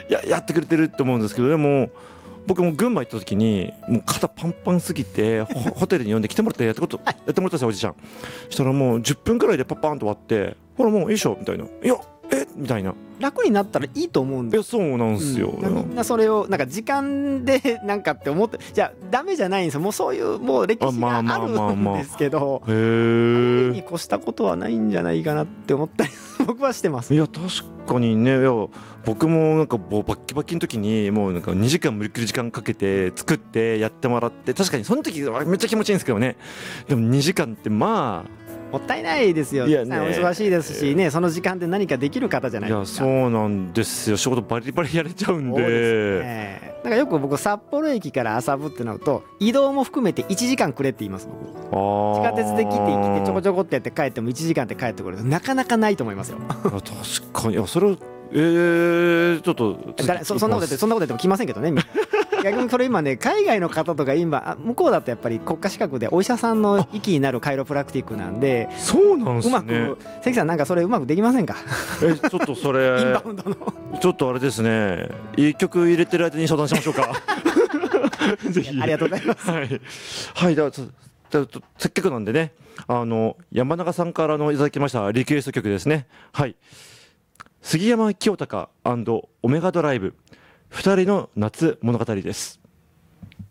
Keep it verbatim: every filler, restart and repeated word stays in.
ややってくれてると思うんですけど、でも僕も群馬行った時にもう肩パンパンすぎてホテルに呼んで来てもらってやったことやってもらったんですよ、おじちゃん。そしたらもうじゅっぷんくらいでパッパーンと終わって、ほらもういいでしょみたいな、いやえみたいな。 楽になったらいいと思うんだよ。 いやそうなんですよ、 うん、みんなそれをなんか時間でなんかって思って、じゃあダメじゃないんですよ。もうそういうもう歴史があるんですけど、 へーに越したことはないんじゃないかなって思ったり僕はしてます。 いや確かにね。いや僕もなんかもうバッキバキの時にもうなんかにじかん無理くり時間かけて作ってやってもらって、確かにその時はめっちゃ気持ちいいんですけどね。でもにじかんってまあもったいないですよ。 いやねお忙しいですしね、その時間で何かできる方じゃないいですか。 やそうなんですよ、仕事バリバリやれちゃうんそうですで。 ね。なんかよく僕札幌駅から麻布ってなると移動も含めていちじかんくれって言います。僕地地下鉄で来て来てちょこちょこってやって帰ってもいちじかんって帰ってくる、なかなかないと思いますよ。 確かに。いやそれをえー、ちょっと誰 そ, そんなこと言ってそんなこと言っても来ませんけどね。みんな逆にそれ今ね、海外の方とか今あ向こうだとやっぱり国家資格でお医者さんの域になるカイロプラクティックなんで、 そうなんですね。 うまく関さんなんかそれうまくできませんか？ えちょっとそれインバウンドのちょっとあれですね、いい曲入れてる間に相談しましょうか。ぜひありがとうございます。 はい、はい、ではちょちょっとせっかくなんでね、あの山永さんからのいただきましたリクエスト曲ですね。はい、杉山清貴&オメガドライブふたりの夏物語です。